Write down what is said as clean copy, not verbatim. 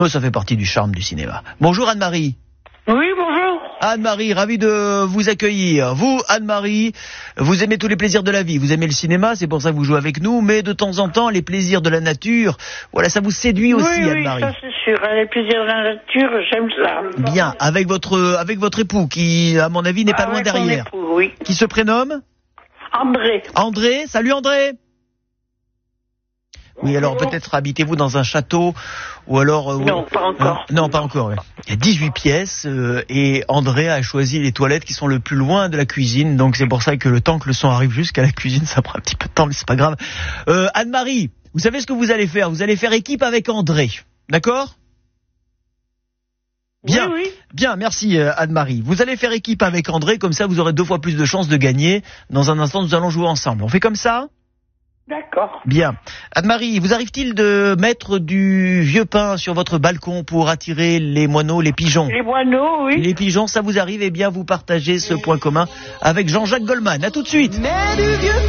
Ça fait partie du charme du cinéma. Bonjour Anne-Marie. Oui, bonjour. Anne-Marie, ravi de vous accueillir. Vous, Anne-Marie, vous aimez tous les plaisirs de la vie. Vous aimez le cinéma, c'est pour ça que vous jouez avec nous. Mais de temps en temps, les plaisirs de la nature, voilà, ça vous séduit aussi, Anne-Marie. Oui, ça c'est sûr. Les plaisirs de la nature, j'aime ça. Bien, avec votre époux, qui, à mon avis, n'est pas loin derrière. Mon époux, oui. Qui se prénomme André. André. Salut André. Oui, alors peut-être habitez-vous dans un château ou alors... Non, pas encore. Non, pas encore. Ouais. Il y a 18 pièces et André a choisi les toilettes qui sont le plus loin de la cuisine. Donc c'est pour ça que le temps que le son arrive jusqu'à la cuisine, ça prend un petit peu de temps, mais c'est pas grave. Anne-Marie, vous savez ce que vous allez faire? Vous allez faire équipe avec André. D'accord? Bien, oui. Bien, merci Anne-Marie. Vous allez faire équipe avec André, comme ça vous aurez 2 fois plus de chances de gagner. Dans un instant, nous allons jouer ensemble. On fait comme ça? D'accord. Bien. Anne-Marie, vous arrive-t-il de mettre du vieux pain sur votre balcon pour attirer les moineaux, les pigeons? Les moineaux, oui. Les pigeons, ça vous arrive? Eh bien, vous partagez ce point commun avec Jean-Jacques Goldman. À tout de suite.